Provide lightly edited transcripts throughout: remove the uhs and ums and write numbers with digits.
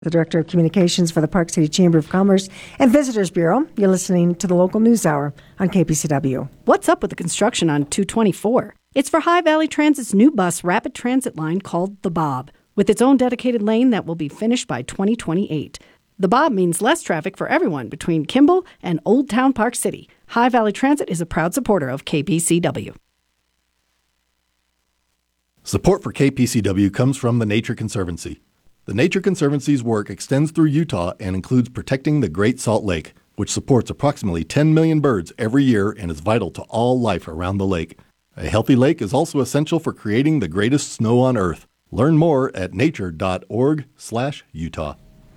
The Director of Communications for the Park City Chamber of Commerce and Visitors Bureau. You're listening to the Local News Hour on KPCW. What's up with the construction on 224? It's for High Valley Transit's new bus rapid transit line called the Bob, with its own dedicated lane that will be finished by 2028. The Bob means less traffic for everyone between Kimball and Old Town Park City. High Valley Transit is a proud supporter of KPCW. Support for KPCW comes from the Nature Conservancy. The Nature Conservancy's work extends through Utah and includes protecting the Great Salt Lake, which supports approximately 10 million birds every year and is vital to all life around the lake. A healthy lake is also essential for creating the greatest snow on Earth. Learn more at nature.org/Utah.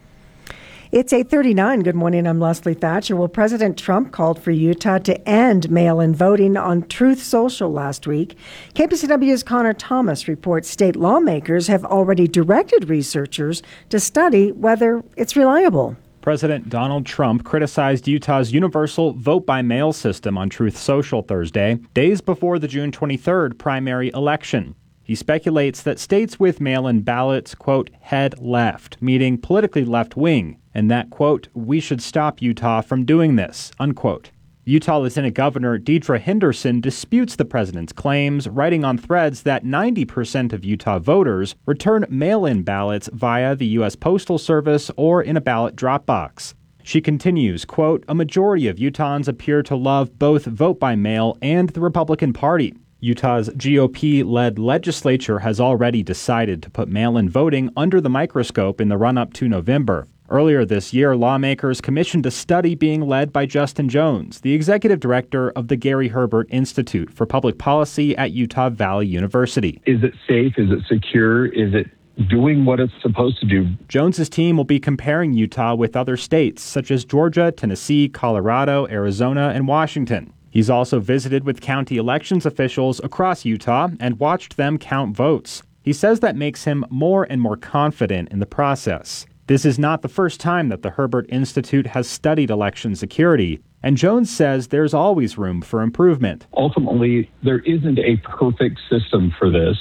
It's 8:39. Good morning. I'm Leslie Thatcher. Well, President Trump called for Utah to end mail-in voting on Truth Social last week. KPCW's Connor Thomas reports state lawmakers have already directed researchers to study whether it's reliable. President Donald Trump criticized Utah's universal vote-by-mail system on Truth Social Thursday, days before the June 23rd primary election. He speculates that states with mail-in ballots, quote, head left, meaning politically left-wing, and that, quote, we should stop Utah from doing this, unquote. Utah Lieutenant Governor Deidre Henderson disputes the president's claims, writing on Threads that 90% of Utah voters return mail-in ballots via the U.S. Postal Service or in a ballot drop box. She continues, quote, a majority of Utahns appear to love both vote by mail and the Republican Party. Utah's GOP-led legislature has already decided to put mail-in voting under the microscope in the run-up to November. Earlier this year, lawmakers commissioned a study being led by Justin Jones, the executive director of the Gary Herbert Institute for Public Policy at Utah Valley University. Is it safe? Is it secure? Is it doing what it's supposed to do? Jones's team will be comparing Utah with other states such as Georgia, Tennessee, Colorado, Arizona, and Washington. He's also visited with county elections officials across Utah and watched them count votes. He says that makes him more and more confident in the process. This is not the first time that the Herbert Institute has studied election security, and Jones says there's always room for improvement. Ultimately, there isn't a perfect system for this,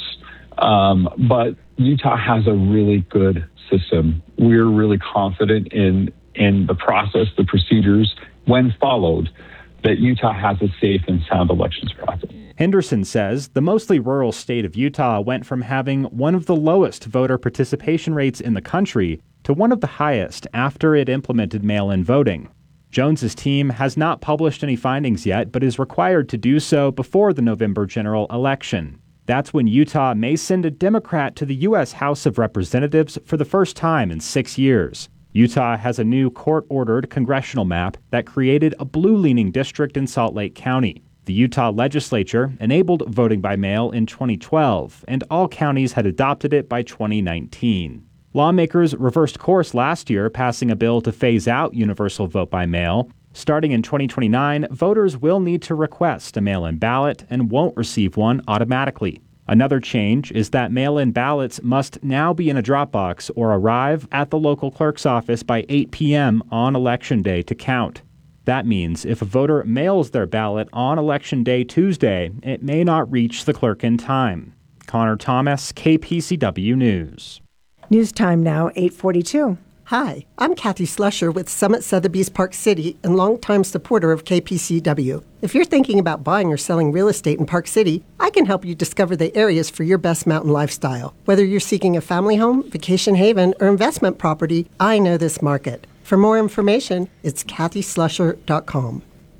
but Utah has a really good system. We're really confident in the process, the procedures, when followed, that Utah has a safe and sound elections process. Henderson says the mostly rural state of Utah went from having one of the lowest voter participation rates in the country to one of the highest after it implemented mail-in voting. Jones's team has not published any findings yet, but is required to do so before the November general election. That's when Utah may send a Democrat to the U.S. House of Representatives for the first time in 6 years. Utah has a new court-ordered congressional map that created a blue-leaning district in Salt Lake County. The Utah legislature enabled voting by mail in 2012, and all counties had adopted it by 2019. Lawmakers reversed course last year, passing a bill to phase out universal vote by mail. Starting in 2029, voters will need to request a mail-in ballot and won't receive one automatically. Another change is that mail-in ballots must now be in a drop box or arrive at the local clerk's office by 8 p.m. on Election Day to count. That means if a voter mails their ballot on Election Day Tuesday, it may not reach the clerk in time. Connor Thomas, KPCW News. News time now, 8:42. Hi, I'm Kathy Slusher with Summit Sotheby's Park City and longtime supporter of KPCW. If you're thinking about buying or selling real estate in Park City, I can help you discover the areas for your best mountain lifestyle. Whether you're seeking a family home, vacation haven, or investment property, I know this market. For more information, it's kathyslusher.com.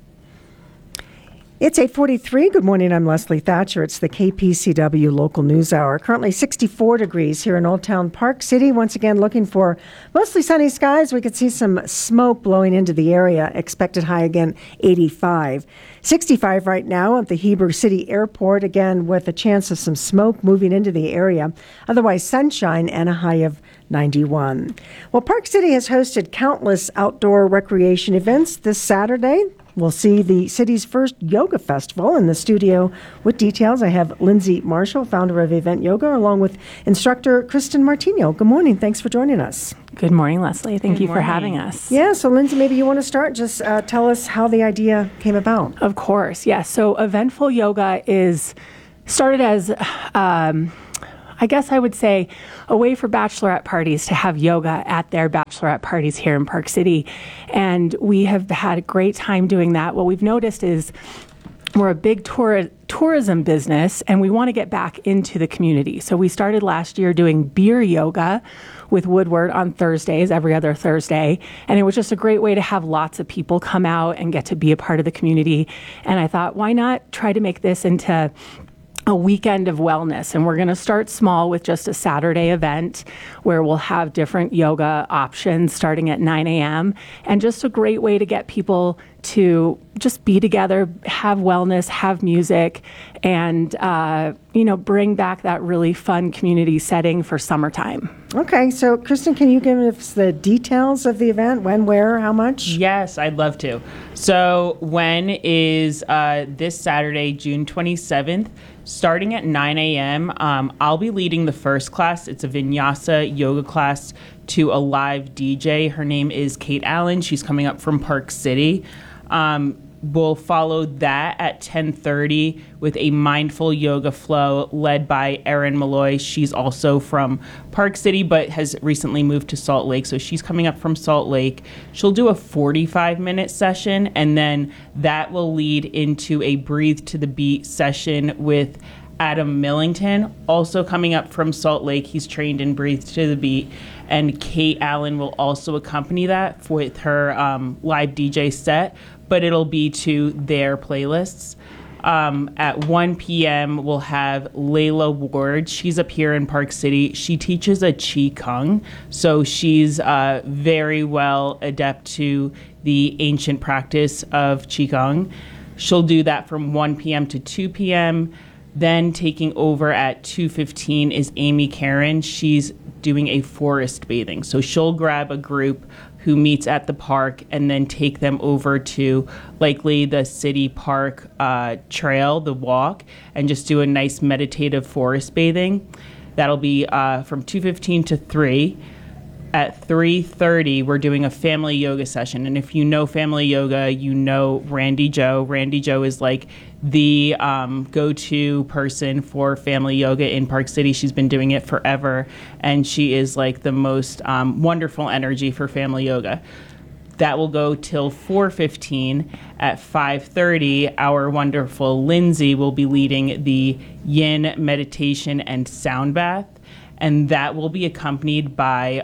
It's 8:43. Good morning. I'm Leslie Thatcher. It's the KPCW Local News Hour. Currently 64 degrees here in Old Town Park City. Once again, looking for mostly sunny skies. We could see some smoke blowing into the area. Expected high again, 85. 65 right now at the Heber City Airport, again with a chance of some smoke moving into the area. Otherwise, sunshine and a high of 91. Well, Park City has hosted countless outdoor recreation events this Saturday. We'll see the city's first yoga festival. In the studio with details, I have Lindsay Marshall, founder of Event Yoga, along with instructor Kristen Martino. Good morning. Thanks for joining us. Good morning, Leslie. Thank you for having us. Yeah, so Lindsay, maybe you want to start. Just tell us how the idea came about. Of course, yes. So Eventful Yoga is started as I guess I would say a way for bachelorette parties to have yoga at their bachelorette parties here in Park City. And we have had a great time doing that. What we've noticed is we're a big tourism business, and we want to get back into the community. So we started last year doing beer yoga with Woodward on Thursdays, every other Thursday. And it was just a great way to have lots of people come out and get to be a part of the community. And I thought, why not try to make this into a weekend of wellness? And we're going to start small with just a Saturday event where we'll have different yoga options starting at 9 a.m. and just a great way to get people to just be together, have wellness, have music, and, bring back that really fun community setting for summertime. Okay, so Kristen, can you give us the details of the event? When, where, how much? Yes, I'd love to. So when is this Saturday, June 27th, starting at 9 a.m. I'll be leading the first class. It's a vinyasa yoga class to a live DJ. Her name is Kate Allen. She's coming up from Park City. We'll follow that at 10:30 with a mindful yoga flow led by Erin Malloy. She's also from Park City but has recently moved to Salt Lake, so she's coming up from Salt Lake. She'll do a 45-minute session, and then that will lead into a Breathe to the Beat session with Adam Millington, also coming up from Salt Lake. He's trained in Breathe to the Beat. And Kate Allen will also accompany that with her live DJ set, but it'll be to their playlists. At 1 p.m., we'll have Layla Ward. She's up here in Park City. She teaches a Qi Kong, so she's very well adept to the ancient practice of Qi Kong. She'll do that from 1 p.m. to 2 p.m., Then taking over at 2:15 is Amy Karen. She's doing a forest bathing. So she'll grab a group who meets at the park and then take them over to likely the city park trail, the walk, and just do a nice meditative forest bathing. That'll be from 2:15 to 3. At 3:30, we're doing a family yoga session. And if you know family yoga, you know Randy Joe. Randy Joe is like the go-to person for family yoga in Park City. She's been doing it forever, and she is like the most wonderful energy for family yoga. That will go till 4:15. At 5:30, our wonderful Lindsay will be leading the Yin meditation and sound bath. And that will be accompanied by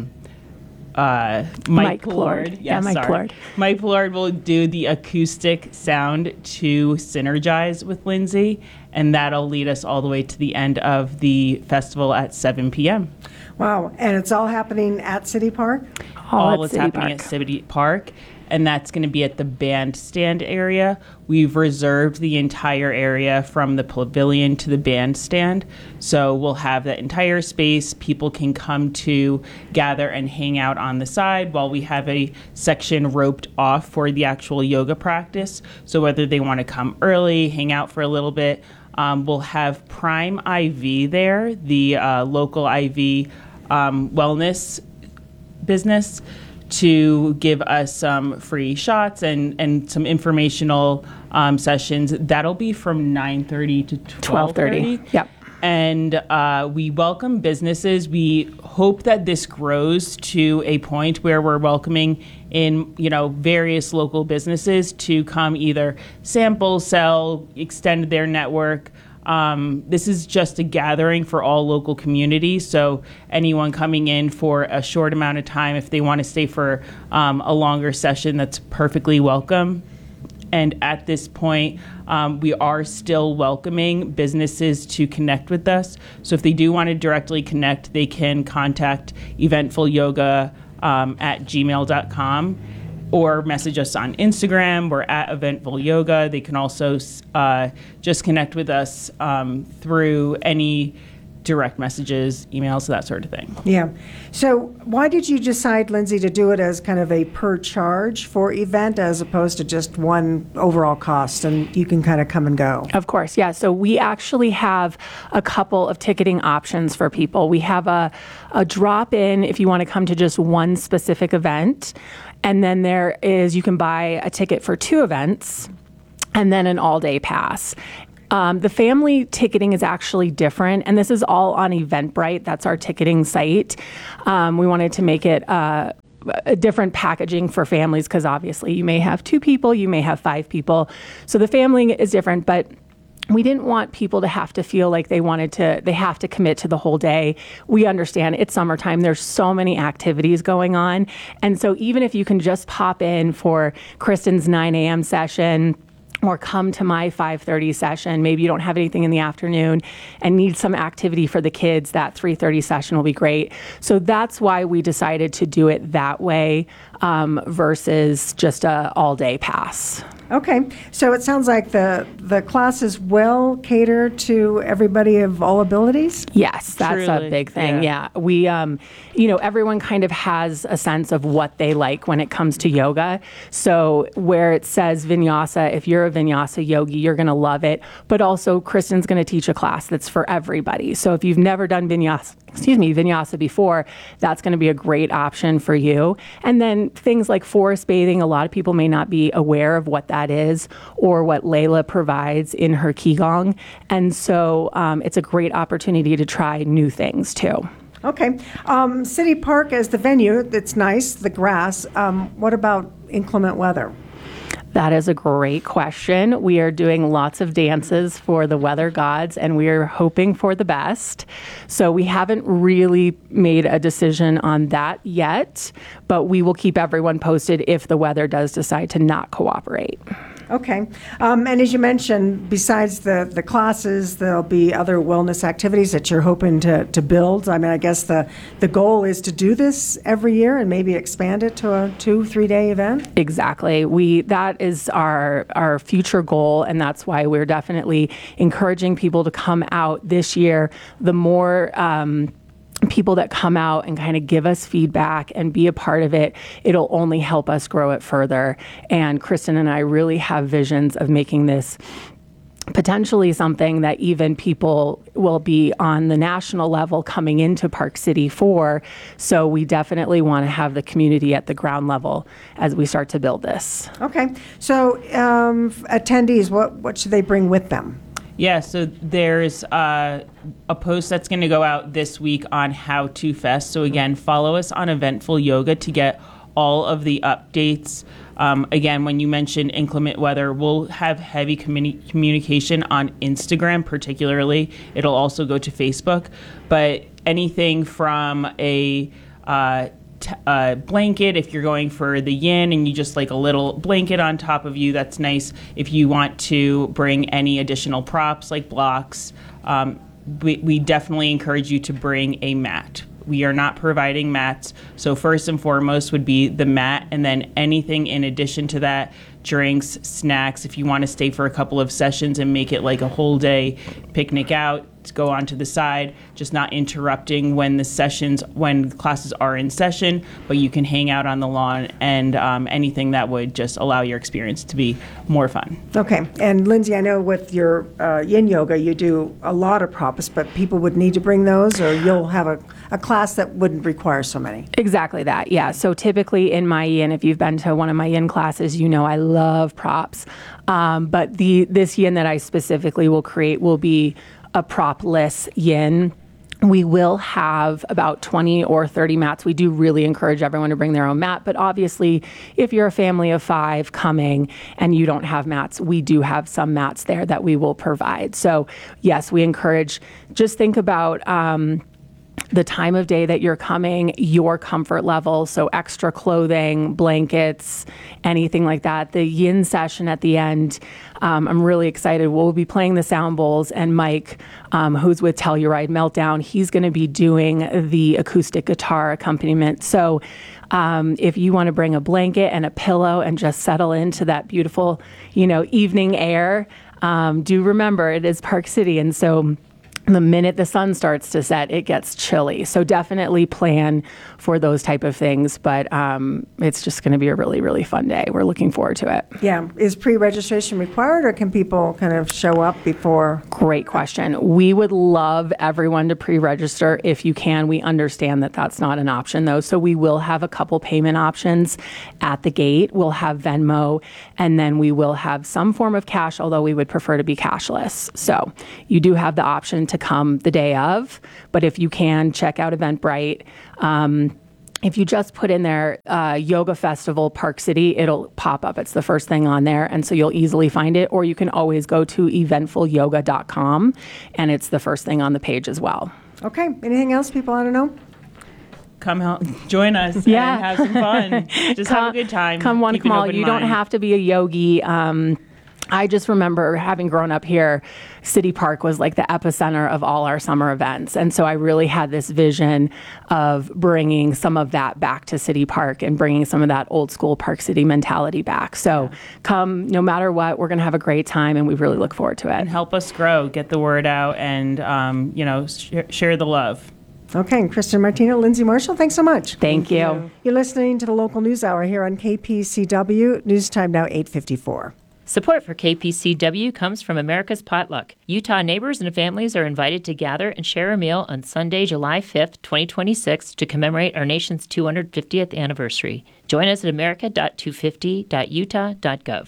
Mike Plord. Plord. Mike Plord will do the acoustic sound to synergize with Lindsay, and that'll lead us all the way to the end of the festival at 7 p.m. Wow, and it's all happening at City Park? All is happening at City Park, and that's going to be at the bandstand area. We've reserved the entire area from the pavilion to the bandstand, so we'll have that entire space. People can come to gather and hang out on the side while we have a section roped off for the actual yoga practice. So whether they want to come early, hang out for a little bit, we'll have Prime IV there, the local IV wellness business, to give us some free shots and some informational sessions. That'll be from 9:30 to 12:30. Yep. And we welcome businesses. We hope that this grows to a point where we're welcoming in, various local businesses to come either sample, sell, extend their network. This is just a gathering for all local communities, so anyone coming in for a short amount of time, if they want to stay for a longer session, that's perfectly welcome. And at this point, we are still welcoming businesses to connect with us. So if they do want to directly connect, they can contact eventfulyoga at gmail.com. or message us on Instagram. We're at Eventful Yoga. They can also just connect with us through any direct messages, emails, that sort of thing. Yeah. So why did you decide, Lindsay, to do it as kind of a per charge for event as opposed to just one overall cost, and you can kind of come and go? Of course, yeah. So we actually have a couple of ticketing options for people. We have a drop-in if you want to come to just one specific event. And then you can buy a ticket for 2 events and then an all-day pass. The family ticketing is actually different, and this is all on Eventbrite. That's our ticketing site. We wanted to make it a different packaging for families because obviously you may have 2 people, you may have 5 people. So the family is different, but we didn't want people to have to feel like they have to commit to the whole day. We understand it's summertime. There's so many activities going on. And so even if you can just pop in for Kristen's 9 a.m. session, or come to my 5:30 session. Maybe you don't have anything in the afternoon and need some activity for the kids. That 3:30 session will be great. So that's why we decided to do it that way versus just a all-day pass. Okay, so it sounds like the class is well catered to everybody of all abilities? Yes, that's Truly, a big thing. Yeah. We, everyone kind of has a sense of what they like when it comes to yoga. So where it says vinyasa, if you're a vinyasa yogi, you're going to love it. But also Kristen's going to teach a class that's for everybody. So if you've never done vinyasa before, that's going to be a great option for you. And then things like forest bathing, a lot of people may not be aware of what that is or what Layla provides in her Qigong. And so it's a great opportunity to try new things too. Okay. City Park as the venue, it's nice, the grass. What about inclement weather? That is a great question. We are doing lots of dances for the weather gods, and we are hoping for the best. So we haven't really made a decision on that yet, but we will keep everyone posted if the weather does decide to not cooperate. Okay. And as you mentioned, besides the classes, there'll be other wellness activities that you're hoping to build. I mean, I guess the goal is to do this every year and maybe expand it to a 2-3 day event? Exactly. That is our future goal, and that's why we're definitely encouraging people to come out this year. The more people that come out and kind of give us feedback and be a part of it, it'll only help us grow it further. And Kristen and I really have visions of making this potentially something that even people will be on the national level coming into Park City for. So we definitely want to have the community at the ground level as we start to build this. Okay. So attendees, what should they bring with them? Yeah, so there's a post that's going to go out this week on How to Fest. So again, follow us on Eventful Yoga to get all of the updates. Again, when you mentioned inclement weather, we'll have heavy communication on Instagram particularly. It'll also go to Facebook. But anything from a blanket, if you're going for the yin and you just like a little blanket on top of you, that's nice. If you want to bring any additional props like blocks, we definitely encourage you to bring a mat. We are not providing mats. So first and foremost would be the mat, and then anything in addition to that, drinks, snacks. If you want to stay for a couple of sessions and make it like a whole day picnic out, to go on to the side, just not interrupting when classes are in session, but you can hang out on the lawn and anything that would just allow your experience to be more fun. Okay. And Lindsay, I know with your yin yoga, you do a lot of props, but people would need to bring those, or you'll have a class that wouldn't require so many. Exactly that, yeah. So typically in my yin, if you've been to one of my yin classes, you know I love props. But this yin that I specifically will create will be a propless yin. We will have about 20 or 30 mats. We do really encourage everyone to bring their own mat, but obviously if you're a family of 5 coming and you don't have mats, we do have some mats there that we will provide. So yes, we encourage, just think about the time of day that you're coming, your comfort level, so extra clothing, blankets, anything like that. The yin session at the end, I'm really excited. We'll be playing the sound bowls, and Mike, who's with Telluride Meltdown, he's going to be doing the acoustic guitar accompaniment. So if you want to bring a blanket and a pillow and just settle into that beautiful, evening air, do remember it is Park City, and so the minute the sun starts to set, it gets chilly. So definitely plan for those type of things. But it's just going to be a really, really fun day. We're looking forward to it. Yeah. Is pre-registration required, or can people kind of show up before? Great question. We would love everyone to pre-register if you can. We understand that that's not an option, though. So we will have a couple payment options at the gate. We'll have Venmo, and then we will have some form of cash, although we would prefer to be cashless. So you do have the option to come the day of, but if you can, check out Eventbrite. If you just put in there Yoga Festival Park City, it'll pop up. It's the first thing on there, and so you'll easily find it. Or you can always go to eventfulyoga.com, and it's the first thing on the page as well. Okay. Anything else people want to know? Come help, join us and have some fun. Just have a good time. Come one, come all. You don't have to be a yogi. I just remember having grown up here, City Park was like the epicenter of all our summer events. And so I really had this vision of bringing some of that back to City Park and bringing some of that old school Park City mentality back. So come, no matter what, we're going to have a great time, and we really look forward to it. And help us grow, get the word out, and, share the love. Okay. Kristen Martino, Lindsay Marshall, thanks so much. Thank you. You're listening to the Local News Hour here on KPCW. News time now 8:54. Support for KPCW comes from America's Potluck. Utah neighbors and families are invited to gather and share a meal on Sunday, July 5th, 2026, to commemorate our nation's 250th anniversary. Join us at america.250.utah.gov.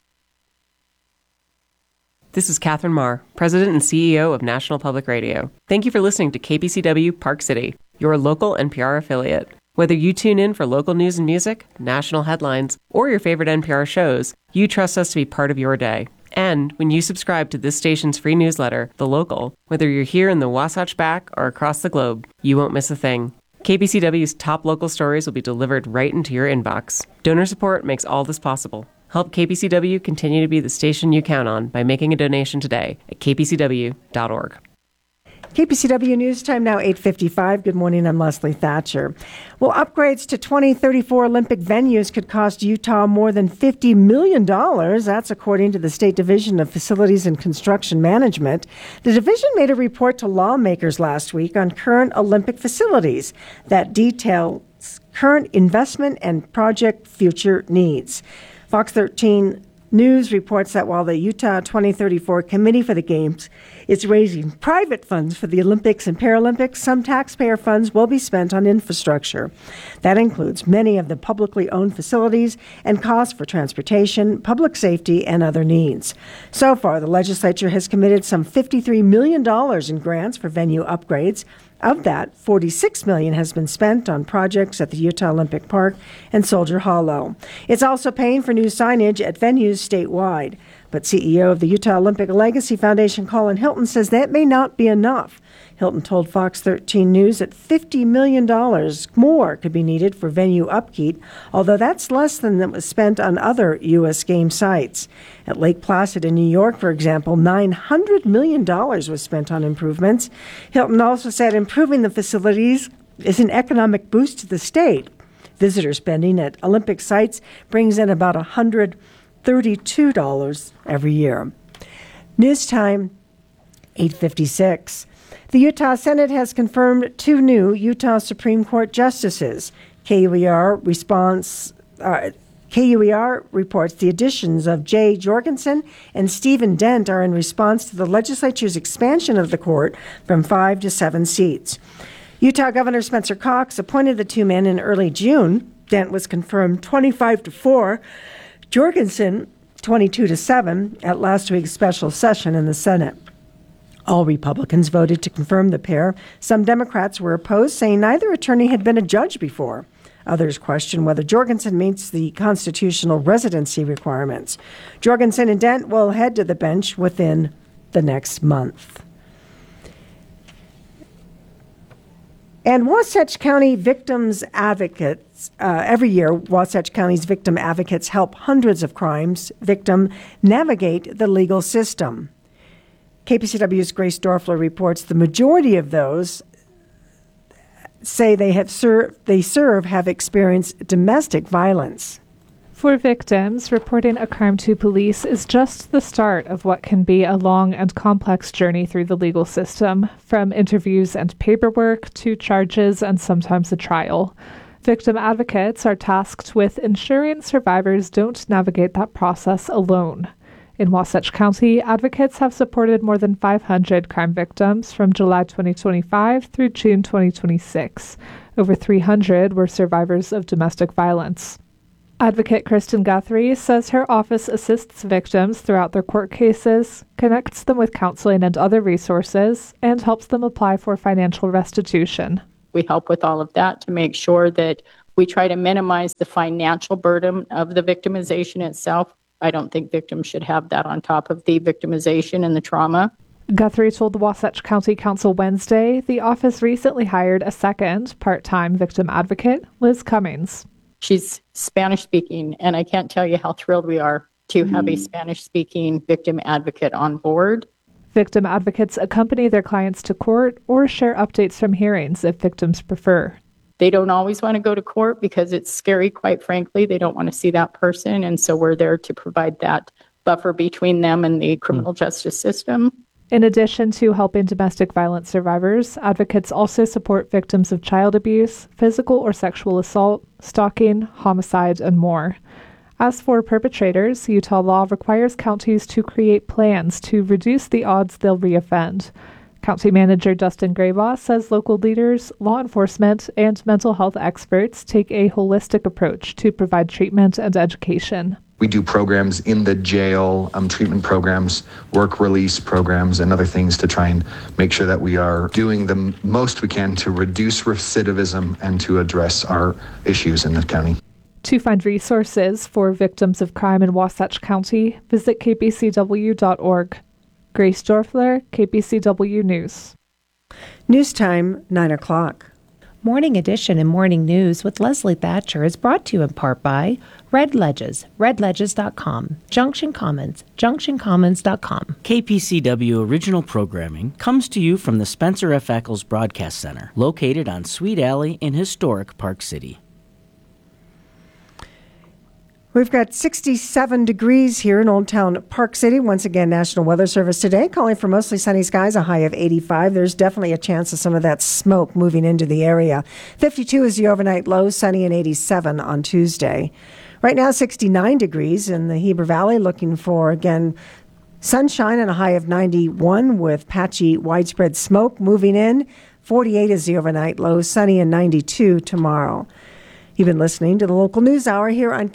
This is Catherine Marr, President and CEO of National Public Radio. Thank you for listening to KPCW Park City, your local NPR affiliate. Whether you tune in for local news and music, national headlines, or your favorite NPR shows, you trust us to be part of your day. And when you subscribe to this station's free newsletter, The Local, whether you're here in the Wasatch Back or across the globe, you won't miss a thing. KPCW's top local stories will be delivered right into your inbox. Donor support makes all this possible. Help KPCW continue to be the station you count on by making a donation today at kpcw.org. KPCW News Time now 8:55. Good morning, I'm Leslie Thatcher. Well, upgrades to 2034 Olympic venues could cost Utah more than $50 million. That's according to the State Division of Facilities and Construction Management. The division made a report to lawmakers last week on current Olympic facilities that details current investment and project future needs. Fox 13 News reports that while the Utah 2034 Committee for the Games is raising private funds for the Olympics and Paralympics, some taxpayer funds will be spent on infrastructure. That includes many of the publicly owned facilities and costs for transportation, public safety, and other needs. So far, the legislature has committed some $53 million in grants for venue upgrades. Of that, $46 million has been spent on projects at the Utah Olympic Park and Soldier Hollow. It's also paying for new signage at venues statewide. But CEO of the Utah Olympic Legacy Foundation, Colin Hilton, says that may not be enough. Hilton told Fox 13 News that $50 million more could be needed for venue upkeep, although that's less than that was spent on other U.S. game sites. At Lake Placid in New York, for example, $900 million was spent on improvements. Hilton also said improving the facilities is an economic boost to the state. Visitor spending at Olympic sites brings in about $132 every year. News time, 8:56. The Utah Senate has confirmed 2 new Utah Supreme Court justices. KUER reports the additions of Jay Jorgensen and Stephen Dent are in response to the legislature's expansion of the court from 5 to 7 seats. Utah Governor Spencer Cox appointed the 2 men in early June. Dent was confirmed 25-4. Jorgensen 22-7 at last week's special session in the Senate. All Republicans voted to confirm the pair. Some Democrats were opposed, saying neither attorney had been a judge before. Others questioned whether Jorgensen meets the constitutional residency requirements. Jorgensen and Dent will head to the bench within the next month. And Wasatch County Victims Advocates, every year, Wasatch County's victim advocates help hundreds of crimes victims navigate the legal system. KPCW's Grace Dorfler reports the majority of those say they serve have experienced domestic violence. For victims, reporting a crime to police is just the start of what can be a long and complex journey through the legal system, from interviews and paperwork to charges and sometimes a trial. Victim advocates are tasked with ensuring survivors don't navigate that process alone. In Wasatch County, advocates have supported more than 500 crime victims from July 2025 through June 2026. Over 300 were survivors of domestic violence. Advocate Kristen Guthrie says her office assists victims throughout their court cases, connects them with counseling and other resources, and helps them apply for financial restitution. We help with all of that to make sure that we try to minimize the financial burden of the victimization itself. I don't think victims should have that on top of the victimization and the trauma. Guthrie told the Wasatch County Council Wednesday the office recently hired a second part-time victim advocate, Liz Cummings. She's Spanish-speaking, and I can't tell you how thrilled we are to have a Spanish-speaking victim advocate on board. Victim advocates accompany their clients to court or share updates from hearings if victims prefer. They don't always want to go to court because it's scary, quite frankly. They don't want to see that person, and so we're there to provide that buffer between them and the criminal justice system. In addition to helping domestic violence survivors, advocates also support victims of child abuse, physical or sexual assault, stalking, homicide, and more. As for perpetrators, Utah law requires counties to create plans to reduce the odds they'll reoffend. County Manager Dustin Graybaugh says local leaders, law enforcement, and mental health experts take a holistic approach to provide treatment and education. We do programs in the jail, treatment programs, work release programs, and other things to try and make sure that we are doing the most we can to reduce recidivism and to address our issues in the county. To find resources for victims of crime in Wasatch County, visit kpcw.org. Grace Dorfler, KPCW News. News time, 9 o'clock. Morning Edition and Morning News with Leslie Thatcher is brought to you in part by Red Ledges, redledges.com, Junction Commons, junctioncommons.com. KPCW original programming comes to you from the Spencer F. Eccles Broadcast Center, located on Sweet Alley in historic Park City. We've got 67 degrees here in Old Town Park City. Once again, National Weather Service today calling for mostly sunny skies, a high of 85. There's definitely a chance of some of that smoke moving into the area. 52 is the overnight low, sunny and 87 on Tuesday. Right now, 69 degrees in the Heber Valley, looking for, again, sunshine and a high of 91 with patchy widespread smoke moving in. 48 is the overnight low, sunny and 92 tomorrow. You've been listening to the local news hour here on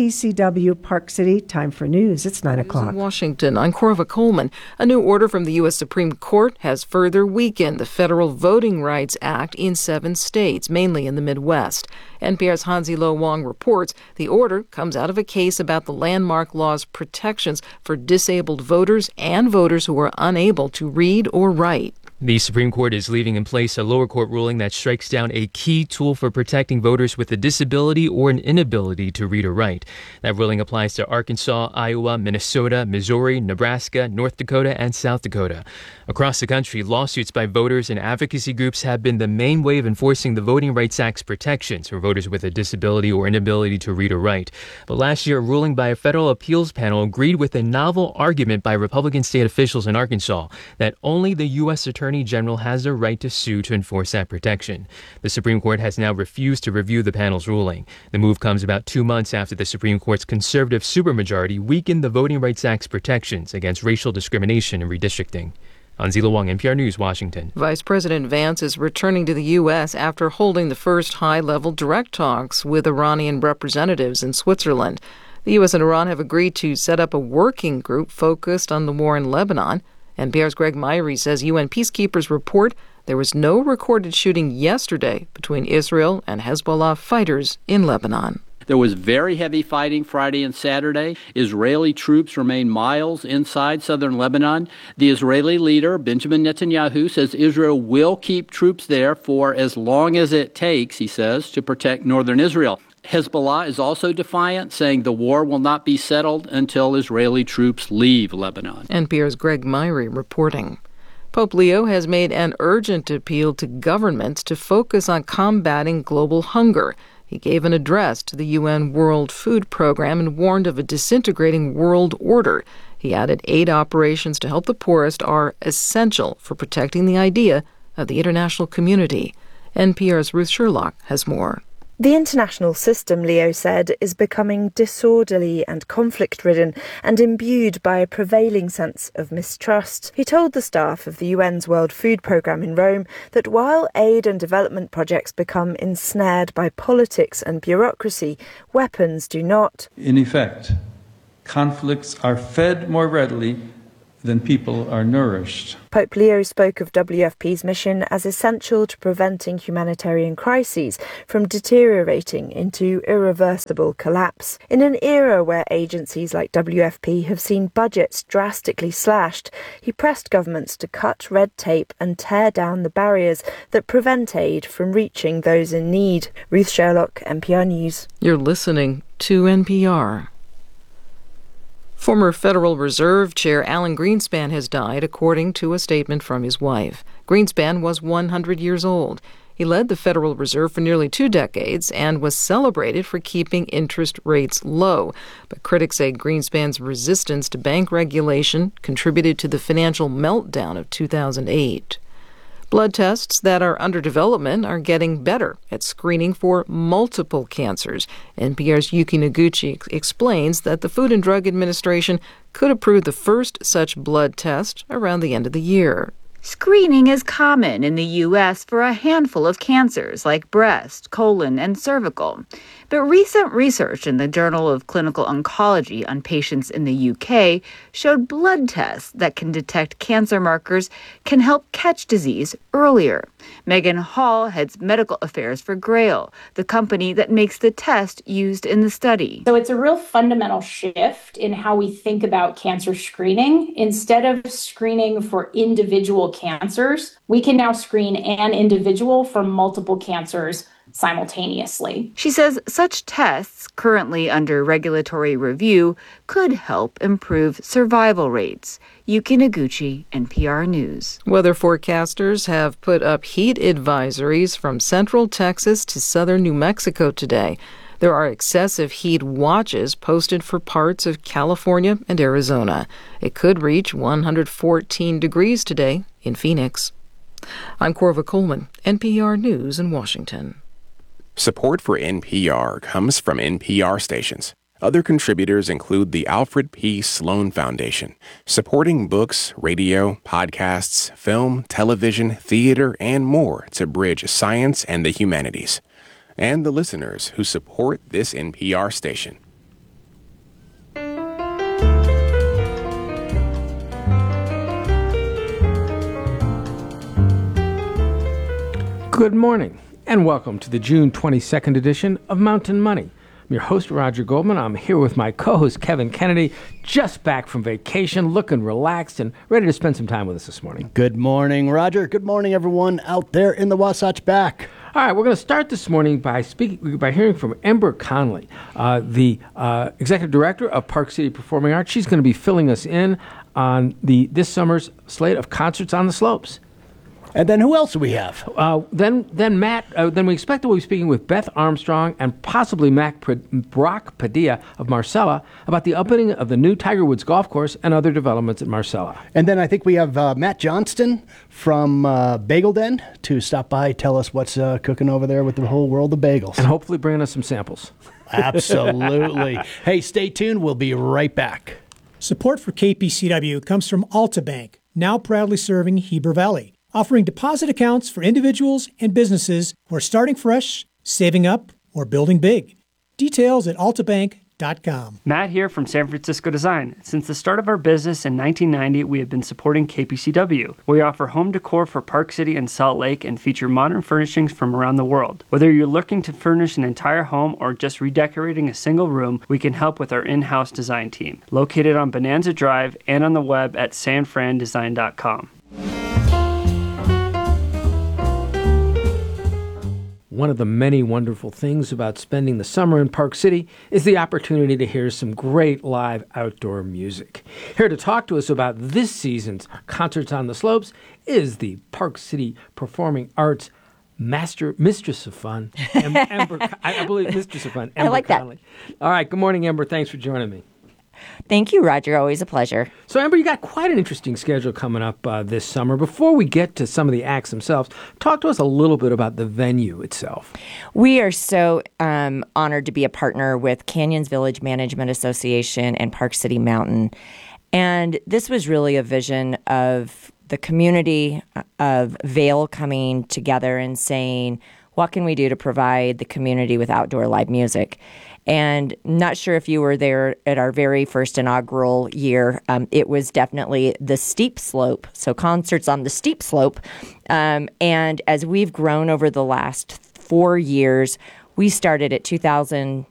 KPCW Park City. Time for news. It's 9 o'clock. In Washington, I'm Corva Coleman. A new order from the U.S. Supreme Court has further weakened the Federal Voting Rights Act in 7 states, mainly in the Midwest. NPR's Hansi Lo Wong reports the order comes out of a case about the landmark law's protections for disabled voters and voters who are unable to read or write. The Supreme Court is leaving in place a lower court ruling that strikes down a key tool for protecting voters with a disability or an inability to read or write. That ruling applies to Arkansas, Iowa, Minnesota, Missouri, Nebraska, North Dakota, and South Dakota. Across the country, lawsuits by voters and advocacy groups have been the main way of enforcing the Voting Rights Act's protections for voters with a disability or inability to read or write. But last year, a ruling by a federal appeals panel agreed with a novel argument by Republican state officials in Arkansas that only the U.S. Attorney General has the right to sue to enforce that protection. The Supreme Court has now refused to review the panel's ruling. The move comes about 2 months after the Supreme Court's conservative supermajority weakened the Voting Rights Act's protections against racial discrimination and redistricting. Hansi Lo Wong, NPR News, Washington. Vice President Vance is returning to the U.S. after holding the first high-level direct talks with Iranian representatives in Switzerland. The U.S. and Iran have agreed to set up a working group focused on the war in Lebanon. NPR's Greg Myrie says UN peacekeepers report there was no recorded shooting yesterday between Israel and Hezbollah fighters in Lebanon. There was very heavy fighting Friday and Saturday. Israeli troops remain miles inside southern Lebanon. The Israeli leader, Benjamin Netanyahu, says Israel will keep troops there for as long as it takes, he says, to protect northern Israel. Hezbollah is also defiant, saying the war will not be settled until Israeli troops leave Lebanon. NPR's Greg Myrie reporting. Pope Leo has made an urgent appeal to governments to focus on combating global hunger. He He gave an address to the UN World Food Program and warned of a disintegrating world order. He added aid operations to help the poorest are essential for protecting the idea of the international community. NPR's Ruth Sherlock has more. The international system, Leo said, is becoming disorderly and conflict-ridden and imbued by a prevailing sense of mistrust. He told the staff of the UN's World Food Programme in Rome that while aid and development projects become ensnared by politics and bureaucracy, weapons do not. In effect, conflicts are fed more readily than people are nourished. Pope Leo spoke of WFP's mission as essential to preventing humanitarian crises from deteriorating into irreversible collapse. In an era where agencies like WFP have seen budgets drastically slashed, he pressed governments to cut red tape and tear down the barriers that prevent aid from reaching those in need. Ruth Sherlock, NPR News. You're listening to NPR. Former Federal Reserve Chair Alan Greenspan has died, according to a statement from his wife. Greenspan was 100 years old. He led the Federal Reserve for nearly 2 decades and was celebrated for keeping interest rates low. But critics say Greenspan's resistance to bank regulation contributed to the financial meltdown of 2008. Blood tests that are under development are getting better at screening for multiple cancers. NPR's Yuki Noguchi explains that the Food and Drug Administration could approve the first such blood test around the end of the year. Screening is common in the U.S. for a handful of cancers like breast, colon, and cervical. But recent research in the Journal of Clinical Oncology on patients in the U.K. showed blood tests that can detect cancer markers can help catch disease earlier. Megan Hall heads medical affairs for Grail, the company that makes the test used in the study. So it's a real fundamental shift in how we think about cancer screening. Instead of screening for individual cancers, we can now screen an individual for multiple cancers simultaneously. She says such tests, currently under regulatory review, could help improve survival rates. Yuki Noguchi, NPR News. Weather forecasters have put up heat advisories from central Texas to southern New Mexico today. There are excessive heat watches posted for parts of California and Arizona. It could reach 114 degrees today in Phoenix. I'm Corva Coleman, NPR News in Washington. Support for NPR comes from NPR stations. Other contributors include the Alfred P. Sloan Foundation, supporting books, radio, podcasts, film, television, theater, and more to bridge science and the humanities. And the listeners who support this NPR station. Good morning, and welcome to the June 22nd edition of Mountain Money. I'm your host, Roger Goldman. I'm here with my co-host, Kevin Kennedy, just back from vacation, looking relaxed and ready to spend some time with us this morning. Good morning, Roger. Good morning, everyone out there in the Wasatch Back. All right, we're going to start this morning by hearing from Ember Conley, the executive director of Park City Performing Arts. She's going to be filling us in on this summer's slate of concerts on the slopes. And then who else do we have? Then we expect that we'll be speaking with Beth Armstrong and possibly Brock Padilla of Marcella about the opening of the new Tiger Woods golf course and other developments at Marcella. And then I think we have Matt Johnston from Bagel Den to stop by, tell us what's cooking over there with the whole world of bagels. And hopefully bringing us some samples. Absolutely. Hey, stay tuned. We'll be right back. Support for KPCW comes from Alta Bank, now proudly serving Heber Valley, offering deposit accounts for individuals and businesses who are starting fresh, saving up, or building big. Details at altabank.com. Matt here from San Francisco Design. Since the start of our business in 1990, we have been supporting KPCW. We offer home decor for Park City and Salt Lake and feature modern furnishings from around the world. Whether you're looking to furnish an entire home or just redecorating a single room, we can help with our in-house design team. Located on Bonanza Drive and on the web at sanfrandesign.com. One of the many wonderful things about spending the summer in Park City is the opportunity to hear some great live outdoor music. Here to talk to us about this season's Concerts on the Slopes is the Park City Performing Arts Mistress of Fun, Ember. I believe Mistress of Fun, Ember I like that. Conley. All right, good morning, Ember. Thanks for joining me. Thank you, Roger. Always a pleasure. So, Ember, you got quite an interesting schedule coming up this summer. Before we get to some of the acts themselves, talk to us a little bit about the venue itself. We are so honored to be a partner with Canyons Village Management Association and Park City Mountain. And this was really a vision of the community of Vail coming together and saying, what can we do to provide the community with outdoor live music? And not sure if you were there at our very first inaugural year. It was definitely the steep slope, so concerts on the steep slope. And as we've grown over the last 4 years, we started at 2,000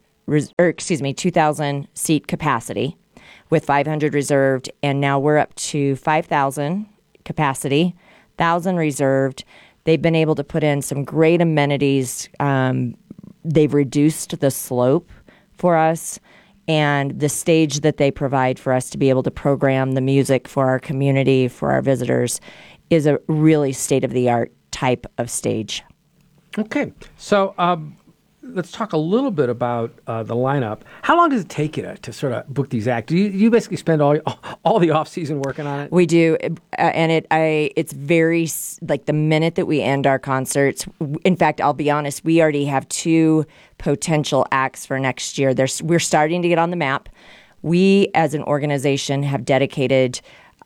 seat capacity with 500 reserved, and now we're up to 5,000 capacity, 1,000 reserved. They've been able to put in some great amenities. They've reduced the slope for us, and the stage that they provide for us to be able to program the music for our community, for our visitors, is a really state-of-the-art type of stage. Okay, so let's talk a little bit about the lineup. How long does it take you to sort of book these acts? Do you basically spend all the off-season working on it? We do, and it's very, like, the minute that we end our concerts. In fact, I'll be honest, we already have 2 potential acts for next year. We're starting to get on the map. We, as an organization, have dedicated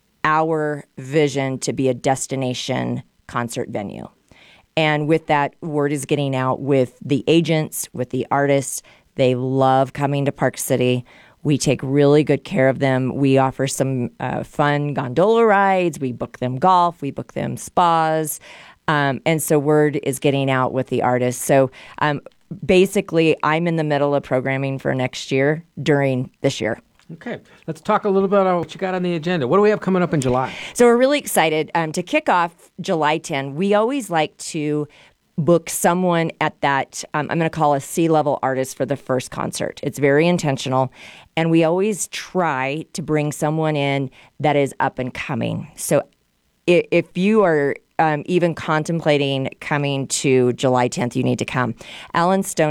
our vision to be a destination concert venue. And with that, word is getting out with the agents, with the artists. They love coming to Park City. We take really good care of them. We offer some fun gondola rides. We book them golf. We book them spas. And so word is getting out with the artists. So basically, I'm in the middle of programming for next year during this year. Okay, let's talk a little bit about what you got on the agenda. What do we have coming up in July? So we're really excited to kick off July 10. We always like to book someone at that, I'm going to call a C-level artist for the first concert. It's very intentional, and we always try to bring someone in that is up and coming. So if you are even contemplating coming to July 10th, you need to come. Alan Stone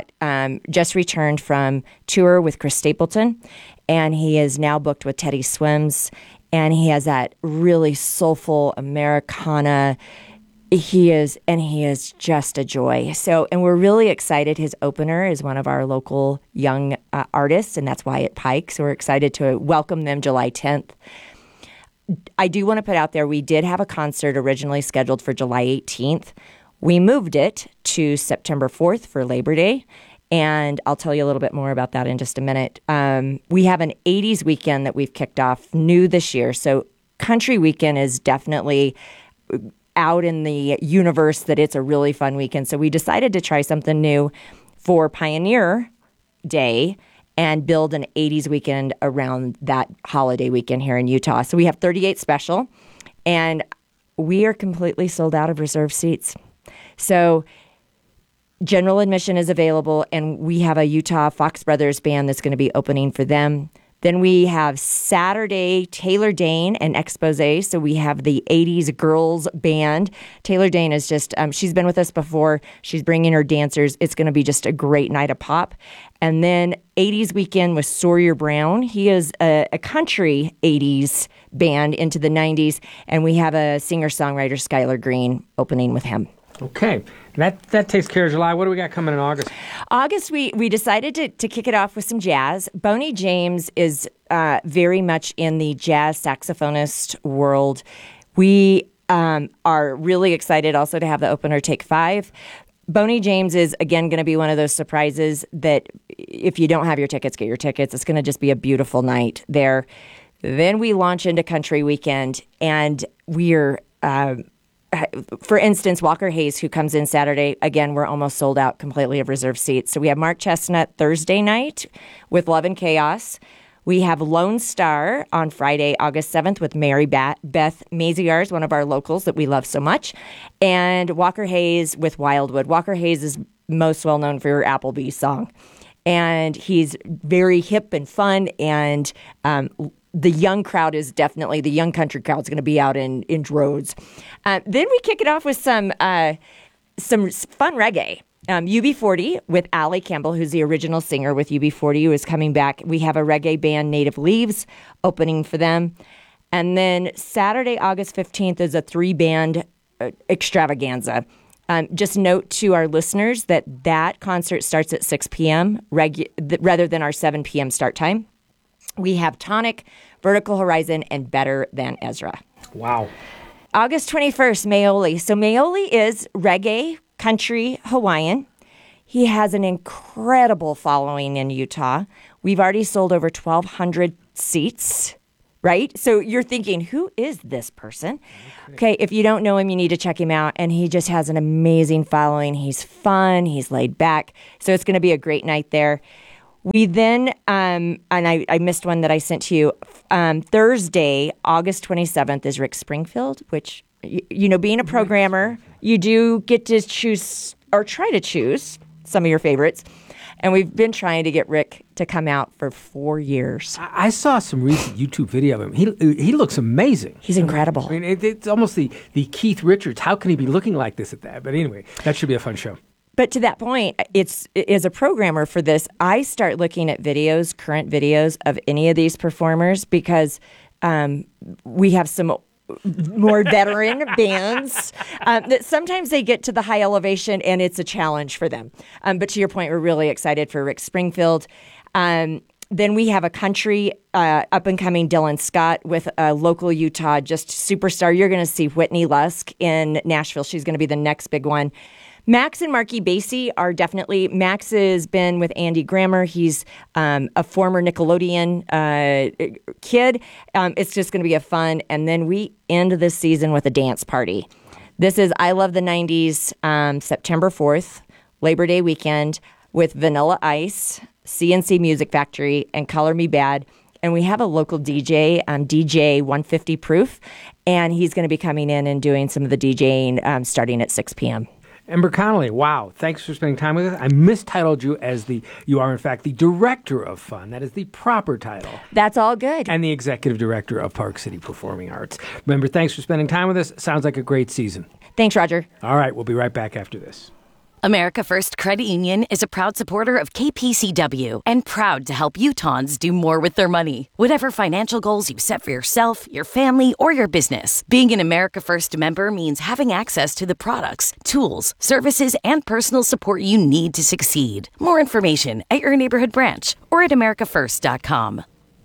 just returned from tour with Chris Stapleton, and he is now booked with Teddy Swims, and he has that really soulful Americana. He is just a joy. So, and we're really excited. His opener is one of our local young artists, and that's Wyatt Pike. So we're excited to welcome them July 10th. I do want to put out there, we did have a concert originally scheduled for July 18th. We moved it to September 4th for Labor Day, and I'll tell you a little bit more about that in just a minute. We have an 80s weekend that we've kicked off new this year. So Country Weekend is definitely out in the universe that it's a really fun weekend. So we decided to try something new for Pioneer Day and build an 80s weekend around that holiday weekend here in Utah. So we have 38 special, and we are completely sold out of reserved seats. So general admission is available, and we have a Utah Fox Brothers band that's going to be opening for them. Then we have Saturday, Taylor Dane and Expose. So we have the 80s girls band. Taylor Dane is just, she's been with us before. She's bringing her dancers. It's going to be just a great night of pop. And then 80s weekend with Sawyer Brown. He is a country 80s band into the 90s. And we have a singer-songwriter, Skylar Green, opening with him. Okay. That takes care of July. What do we got coming in August? August, we decided to kick it off with some jazz. Boney James is very much in the jazz saxophonist world. We are really excited also to have the opener Take 5. Boney James is, again, going to be one of those surprises that if you don't have your tickets, get your tickets. It's going to just be a beautiful night there. Then we launch into Country Weekend, and we're... for instance, Walker Hayes, who comes in Saturday, again, we're almost sold out completely of reserved seats. So we have Mark Chestnut Thursday night with Love and Chaos. We have Lone Star on Friday, August 7th with Mary Beth Maziarz, one of our locals that we love so much, and Walker Hayes with Wildwood. Walker Hayes is most well known for your Applebee's song, and he's very hip and fun, and the young crowd is definitely, the young country crowd is going to be out in droves. Then we kick it off with some some fun reggae. UB40 with Allie Campbell, who's the original singer with UB40, who is coming back. We have a reggae band, Native Leaves, opening for them. And then Saturday, August 15th, is a 3-band extravaganza. Just note to our listeners that concert starts at 6 p.m. Rather than our 7 p.m. start time. We have Tonic, Vertical Horizon, and Better Than Ezra. Wow. August 21st, Maoli. So Maoli is reggae, country, Hawaiian. He has an incredible following in Utah. We've already sold over 1,200 seats, right? So you're thinking, who is this person? Okay, if you don't know him, you need to check him out. And he just has an amazing following. He's fun. He's laid back. So it's going to be a great night there. We then, and I missed one that I sent to you, Thursday, August 27th is Rick Springfield, which, you know, being a programmer, you do get to choose or try to choose some of your favorites. And we've been trying to get Rick to come out for 4 years. I saw some recent YouTube video of him. He looks amazing. He's incredible. I mean, it's almost the Keith Richards. How can he be looking like this at that? But anyway, that should be a fun show. But to that point, as a programmer for this, I start looking at videos, current videos of any of these performers, because we have some more veteran bands that sometimes they get to the high elevation and it's a challenge for them. But to your point, we're really excited for Rick Springfield. Then we have a country up-and-coming Dylan Scott with a local Utah just superstar. You're going to see Whitney Lusk in Nashville. She's going to be the next big one. Max and Marky Basie are definitely, Max has been with Andy Grammer. He's a former Nickelodeon kid. It's just going to be a fun. And then we end this season with a dance party. This is I Love the 90s, September 4th, Labor Day weekend, with Vanilla Ice, CNC Music Factory, and Color Me Bad. And we have a local DJ, DJ 150 Proof, and he's going to be coming in and doing some of the DJing starting at 6 p.m. Ember Connolly, wow, thanks for spending time with us. I mistitled you as you are in fact the Director of Fun. That is the proper title. That's all good. And the Executive Director of Park City Performing Arts. Remember, thanks for spending time with us. Sounds like a great season. Thanks, Roger. All right, we'll be right back after this. America First Credit Union is a proud supporter of KPCW and proud to help Utahns do more with their money. Whatever financial goals you set for yourself, your family, or your business, being an America First member means having access to the products, tools, services, and personal support you need to succeed. More information at your neighborhood branch or at americafirst.com.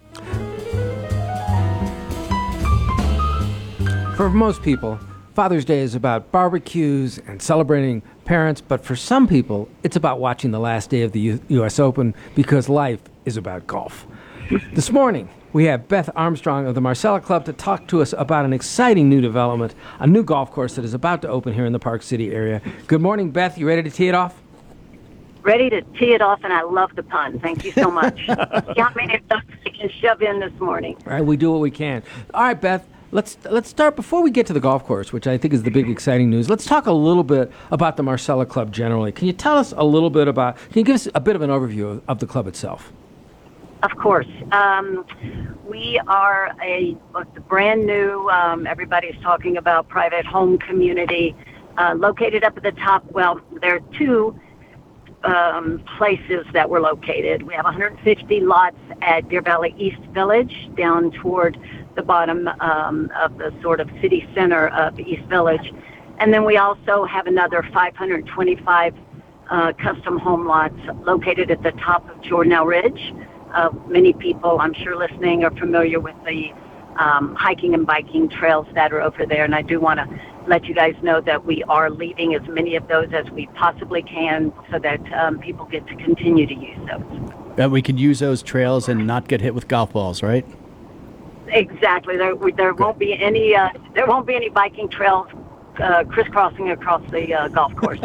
For most people, Father's Day is about barbecues and celebrating parents, but for some people, it's about watching the last day of the U.S. Open because life is about golf. This morning, we have Beth Armstrong of the Marcella Club to talk to us about an exciting new development, a new golf course that is about to open here in the Park City area. Good morning, Beth. You ready to tee it off? Ready to tee it off, and I love the pun. Thank you so much. Got many stuff I can shove in this morning. All right, we do what we can. All right, Beth. Let's start, before we get to the golf course, which I think is the big exciting news, let's talk a little bit about the Marcella Club generally. Can you tell us a little bit can you give us a bit of an overview of the club itself? Of course. We are a brand new, everybody's talking about private home community, located up at the top. Well, there are two places that we're located. We have 150 lots at Deer Valley East Village, down toward the bottom of the sort of city center of East Village. And then we also have another 525 custom home lots located at the top of Jordanelle Ridge. Many people, I'm sure listening, are familiar with the hiking and biking trails that are over there. And I do want to let you guys know that we are leaving as many of those as we possibly can so that people get to continue to use those. That we can use those trails and not get hit with golf balls, right? Exactly. There won't be any biking trails crisscrossing across the golf course.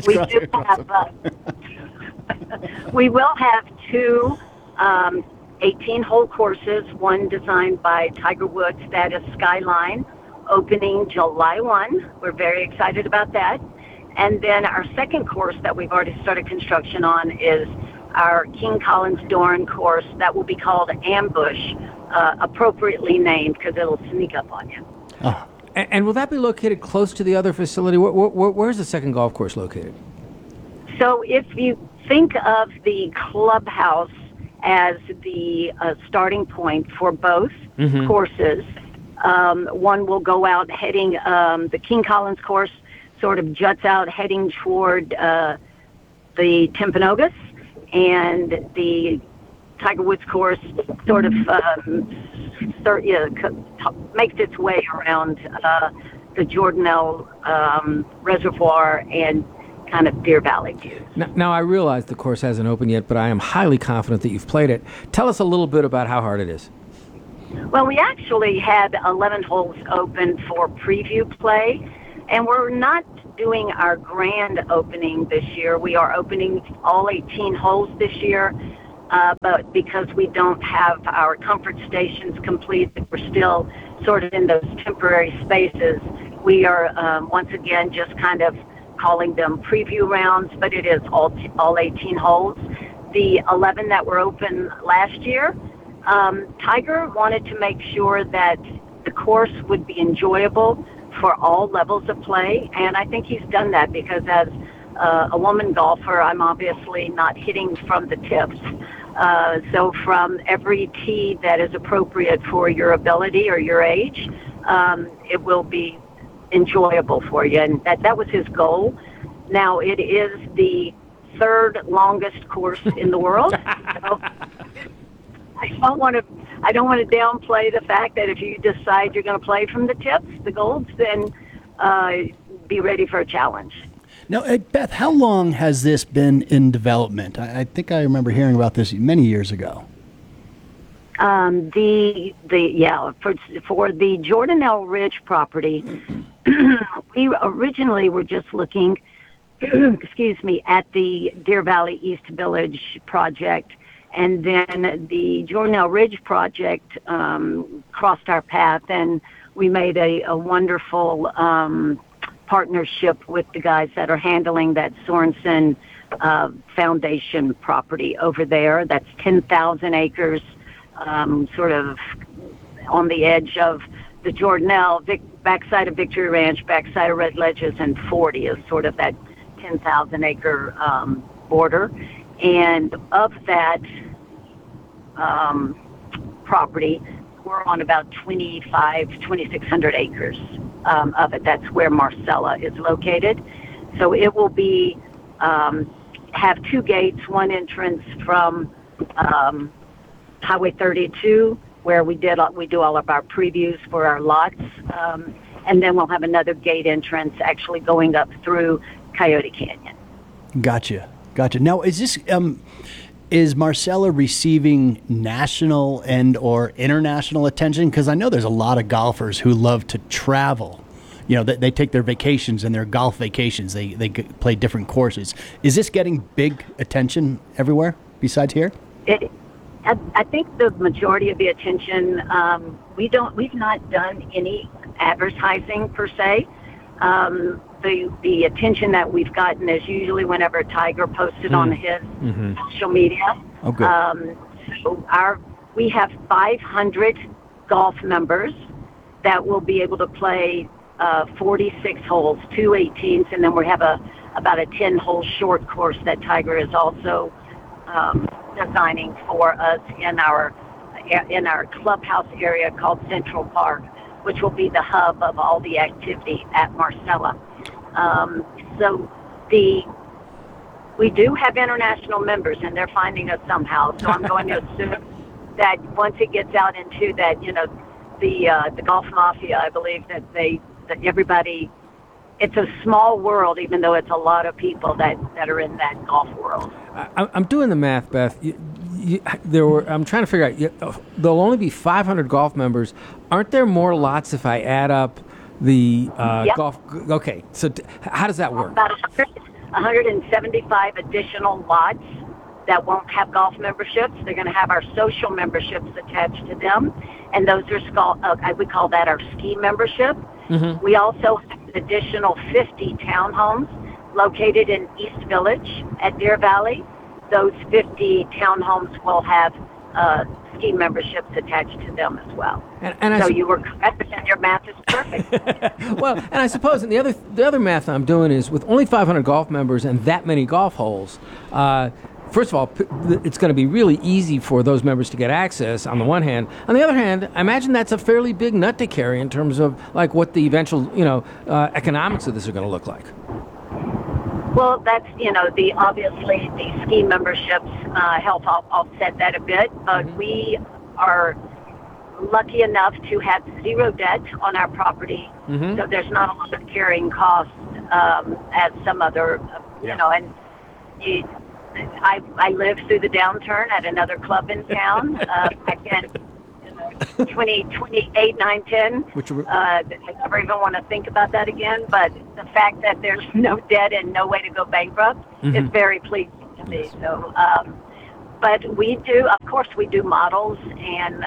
We will have two 18-hole courses, one designed by Tiger Woods, that is Skyline, opening July 1. We're very excited about that. And then our second course that we've already started construction on is our King Collins Doran course that will be called Ambush, appropriately named because it'll sneak up on you. Oh. And will that be located close to the other facility? Where's the second golf course located? So if you think of the clubhouse as the starting point for both courses, one will go out heading, the King Collins course sort of juts out heading toward the Timpanogos, and the Tiger Woods course sort of makes its way around the Jordanelle Reservoir and kind of Deer Valley views. Now, I realize the course hasn't opened yet, but I am highly confident that you've played it. Tell us a little bit about how hard it is. Well, we actually had 11 holes open for preview play, and we're not doing our grand opening this year. We are opening all 18 holes this year, but because we don't have our comfort stations completed, we're still sort of in those temporary spaces. We are, once again, just kind of calling them preview rounds, but it is all 18 holes. The 11 that were open last year, Tiger wanted to make sure that the course would be enjoyable for all levels of play, and I think he's done that because as a woman golfer, I'm obviously not hitting from the tips. So from every tee that is appropriate for your ability or your age, it will be enjoyable for you, and that was his goal. Now it is the third longest course in the world. So I don't want to downplay the fact that if you decide you're going to play from the tips, the golds, then be ready for a challenge. Now, Beth, how long has this been in development? I think I remember hearing about this many years ago. For the Jordanelle Ridge property, we originally were just looking, at the Deer Valley East Village project, and then the Jordanelle Ridge project crossed our path, and we made a wonderful partnership with the guys that are handling that Sorensen Foundation property over there. That's 10,000 acres, sort of on the edge of the Jordanelle, backside of Victory Ranch, backside of Red Ledges, and 40 is sort of that 10,000 acre border. And of that property, we're on about 2,600 acres of it. That's where Marcella is located. So it will be have two gates, one entrance from Highway 32, where we do all of our previews for our lots, and then we'll have another gate entrance actually going up through Coyote Canyon. Gotcha. Now, is Marcella receiving national and or international attention? Because I know there's a lot of golfers who love to travel. You know, they take their vacations and their golf vacations. They play different courses. Is this getting big attention everywhere besides here? I think the majority of the attention, we've not done any advertising per se. The attention that we've gotten is usually whenever Tiger posted on his social media. Oh, good. So we have 500 golf members that will be able to play 46 holes, 2 18s, and then we have about a 10-hole short course that Tiger is also designing for us in our clubhouse area called Central Park, which will be the hub of all the activity at Marcella. So we do have international members, and they're finding us somehow. So I'm going to assume that once it gets out into that, the golf mafia, I believe that everybody, it's a small world, even though it's a lot of people that are in that golf world. I'm doing the math, Beth. I'm trying to figure out. There'll only be 500 golf members. Aren't there more lots if I add up the golf? Okay, so how does that work? About 175 additional lots that won't have golf memberships. They're going to have our social memberships attached to them, and those are we call that our ski membership. Mm-hmm. We also have an additional 50 townhomes located in East Village at Deer Valley. Those 50 townhomes will have ski memberships attached to them as well. So you were correct, and your math is perfect. Well, and I suppose the other math I'm doing is with only 500 golf members and that many golf holes. First of all, it's going to be really easy for those members to get access on the one hand. On the other hand, I imagine that's a fairly big nut to carry in terms of like what the eventual, economics of this are going to look like. Well, that's, obviously the ski memberships help offset that a bit, but we are lucky enough to have zero debt on our property, so there's not a lot of carrying costs as some other, and I lived through the downturn at another club in town back in 2008, 9, 10. I never even want to think about that again, but the fact that there's no debt and no way to go bankrupt is very pleasing to me. So, but we do, of course, we do models, and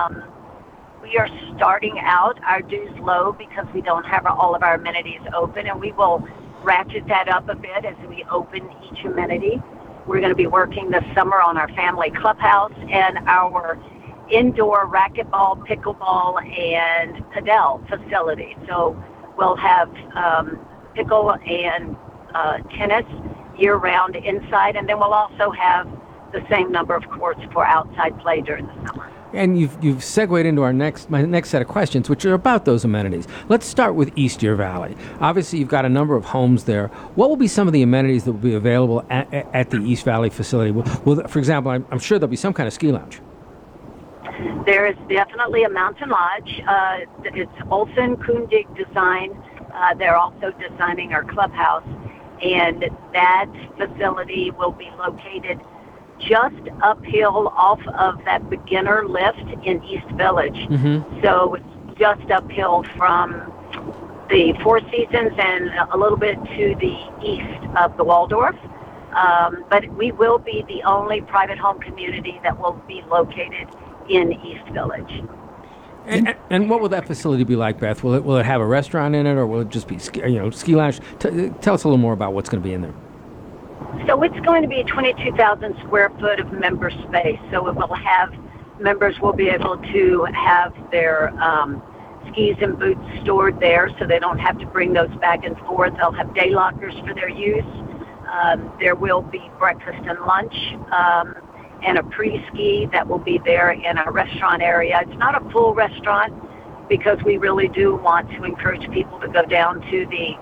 we are starting out our dues low because we don't have all of our amenities open, and we will ratchet that up a bit as we open each amenity. We're going to be working this summer on our family clubhouse and our indoor racquetball, pickleball, and padel facility. So we'll have pickle and tennis year-round inside, and then we'll also have the same number of courts for outside play during the summer. And you've segued into my next set of questions, which are about those amenities. Let's start with East Deer Valley. Obviously, you've got a number of homes there. What will be some of the amenities that will be available at the East Valley facility? Will, for example, I'm sure there'll be some kind of ski lounge. There is definitely a mountain lodge. It's Olson Kundig Design. They're also designing our clubhouse, and that facility will be located just uphill off of that beginner lift in East Village. So it's just uphill from the Four Seasons and a little bit to the east of the Waldorf. But we will be the only private home community that will be located in East Village. And what will that facility be like, Beth? Will it have a restaurant in it, or will it just be ski lounge? Tell us a little more about what's going to be in there. So it's going to be 22,000 square foot of member space. So it will have, members will be able to have their skis and boots stored there, so they don't have to bring those back and forth. They'll have day lockers for their use. There will be breakfast and lunch and a pre-ski that will be there in our restaurant area. It's not a full restaurant because we really do want to encourage people to go down to the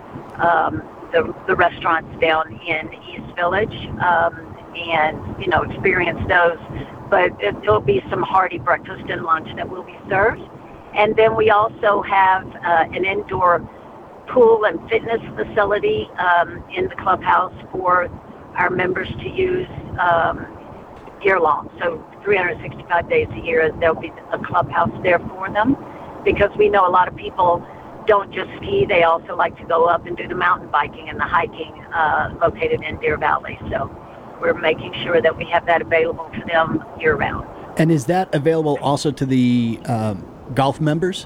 restaurants down in East Village and, experience those. But there'll be some hearty breakfast and lunch that will be served. And then we also have an indoor pool and fitness facility in the clubhouse for our members to use year-long. So 365 days a year, there'll be a clubhouse there for them, because we know a lot of people don't just ski, they also like to go up and do the mountain biking and the hiking located in Deer Valley. So we're making sure that we have that available for them year-round. And is that available also to the golf members?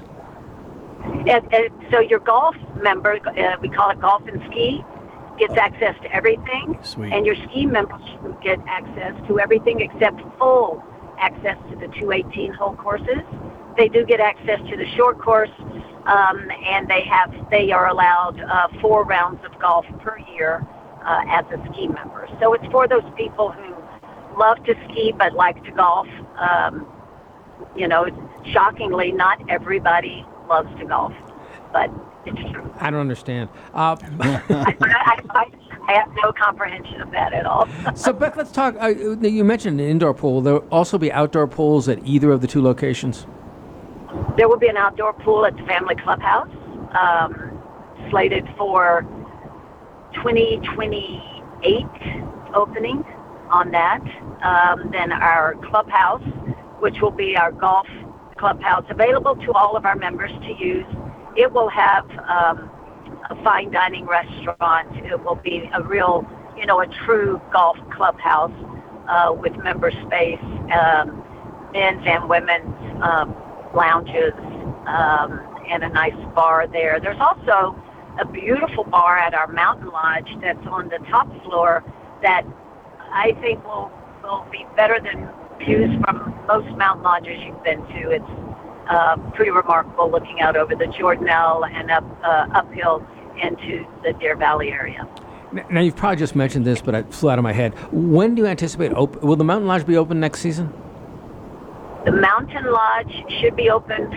So your golf member, we call it golf and ski, gets access to everything. Sweet. And your ski members get access to everything except full access to the 218-hole courses. They do get access to the short course, and they are allowed 4 rounds of golf per year as a ski member. So it's for those people who love to ski but like to golf. Shockingly, not everybody loves to golf, but it's true. I don't understand. I have no comprehension of that at all. So, Beth, let's talk. You mentioned an indoor pool. Will there also be outdoor pools at either of the 2 locations? There will be an outdoor pool at the family clubhouse, slated for 2028 opening on that. Then our clubhouse, which will be our golf clubhouse, available to all of our members to use. It will have a fine dining restaurant. It will be a real, a true golf clubhouse with member space, men's and women's lounges, and a nice bar there. There's also a beautiful bar at our mountain lodge that's on the top floor that I think will be better than views from most mountain lodges you've been to. It's pretty remarkable looking out over the Jordanelle and uphill into the Deer Valley area. Now, you've probably just mentioned this, but it flew out of my head. When do you anticipate will the Mountain Lodge be open next season? The Mountain Lodge should be open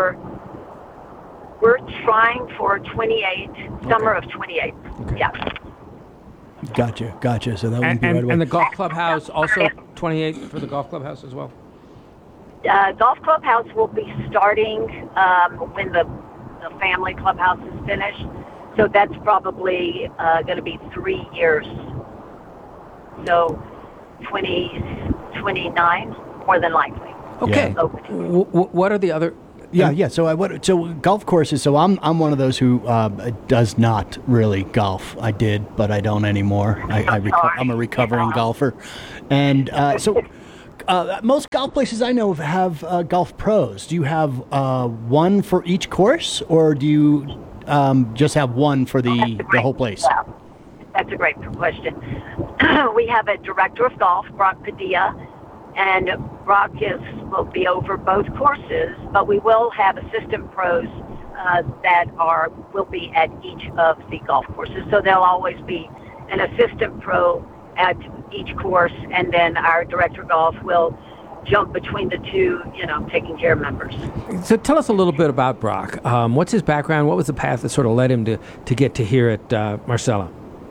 we're trying for 28, summer of 28. Okay. Yeah. Gotcha. So that wouldn't be right away. And the golf clubhouse also 28 for the golf clubhouse as well? Golf clubhouse will be starting when the family clubhouse is finished. So that's probably going to be 3 years. So 2029, more than likely. Okay. Yeah. What are the other... Yeah. So golf courses. So I'm one of those who does not really golf. I did, but I don't anymore. I'm a recovering golfer, and so most golf places I know have golf pros. Do you have one for each course, or do you just have one for the whole place? That's a great question. We have a director of golf, Brock Padilla. And Brock will be over both courses, but we will have assistant pros that will be at each of the golf courses. So there'll always be an assistant pro at each course, and then our director of golf will jump between the two, taking care of members. So tell us a little bit about Brock. What's his background? What was the path that sort of led him to get to here at Marcella?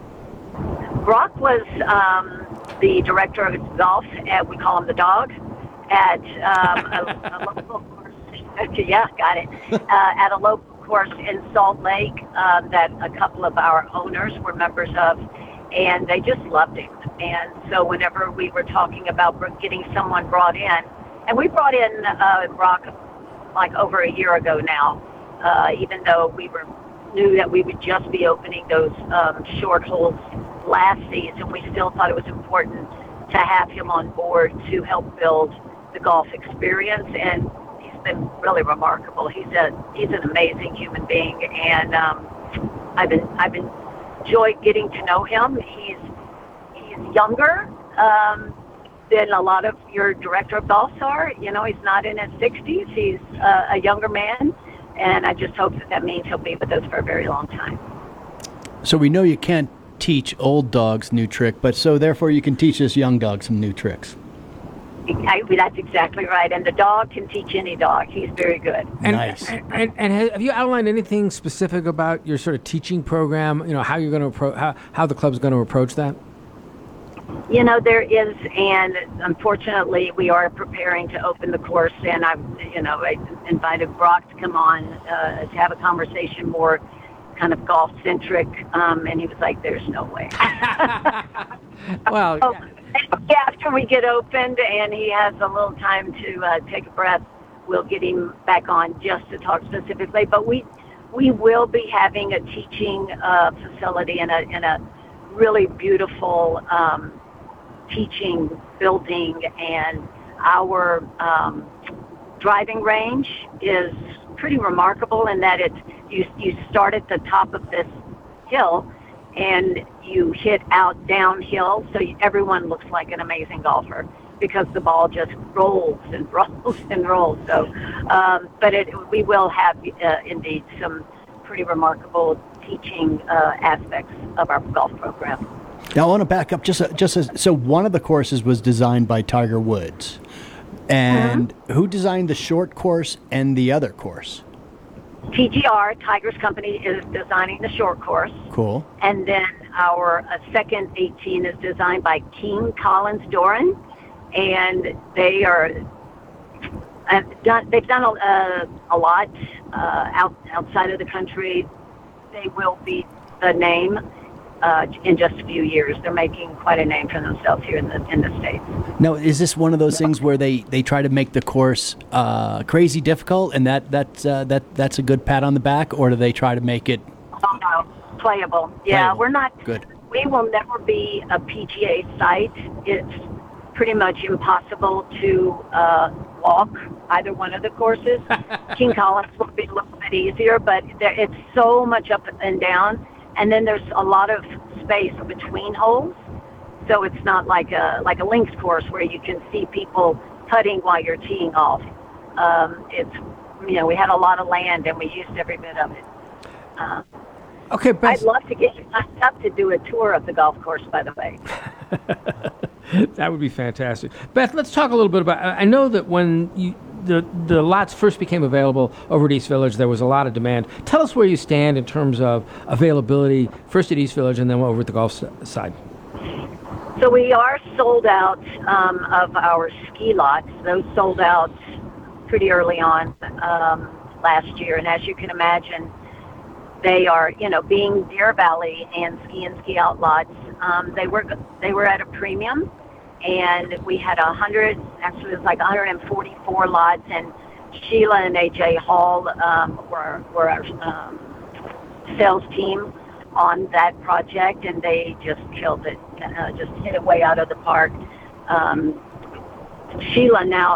Brock was the director of golf, we call him the dog, at a local course. Yeah, got it. At a local course in Salt Lake that a couple of our owners were members of, and they just loved him. And so whenever we were talking about getting someone brought in, and we brought in Brock like over a year ago now, even though we knew that we would just be opening those short holes last season, we still thought it was important to have him on board to help build the golf experience, and he's been really remarkable. He's an amazing human being, and I've enjoyed getting to know him. He's younger than a lot of your director of golfs are. He's not in his 60s. He's a younger man, and I just hope that means he'll be with us for a very long time. So we know you can't teach old dogs new trick, but so therefore you can teach this young dog some new tricks. That's exactly right, and the dog can teach any dog. He's very good. Nice. And have you outlined anything specific about your sort of teaching program? How you're going to how the club's going to approach that? There is, and unfortunately, we are preparing to open the course, and I invited Brock to come on to have a conversation more kind of golf-centric, and he was like, there's no way. Well, yeah, after we get opened and he has a little time to take a breath, we'll get him back on just to talk specifically. But we will be having a teaching facility in a really beautiful teaching building, and our driving range is pretty remarkable in that you start at the top of this hill and you hit out downhill, so everyone looks like an amazing golfer because the ball just rolls and rolls and rolls. So, but we will have indeed some pretty remarkable teaching aspects of our golf program. Now I want to back up so one of the courses was designed by Tiger Woods, and who designed the short course and the other course? TGR, Tiger's company, is designing the short course. Cool. And then our second 18 is designed by King Collins Doran, and they've done a lot outside of the country. They will be the name in just a few years. They're making quite a name for themselves here in the States. Now, is this one of those things where they try to make the course crazy difficult, and that's a good pat on the back, or do they try to make it playable? Yeah, we're not good. We will never be a PGA site. It's pretty much impossible to walk either one of the courses. King Collins will be a little bit easier, but it's so much up and down. And then there's a lot of space between holes. so it's not like a links course where you can see people putting while you're teeing off. It's, we had a lot of land and we used every bit of it. Okay, Beth. I'd love to get you signed up to do a tour of the golf course, by the way. That would be fantastic. Beth, let's talk a little bit about, I know that when the lots first became available over at East Village, there was a lot of demand. Tell us where you stand in terms of availability, first at East Village and then over at the golf side. So we are sold out of our ski lots. Those sold out pretty early on last year. And as you can imagine, they are, being Deer Valley and ski out lots, they were at a premium. And we had 144 lots, and Sheila and AJ Hall were our sales team on that project, and they just killed it, just hit it way out of the park. Sheila now